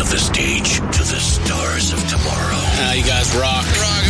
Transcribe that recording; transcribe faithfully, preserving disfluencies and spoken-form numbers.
of the stage to the stars of tomorrow. Uh, you guys rock. Rock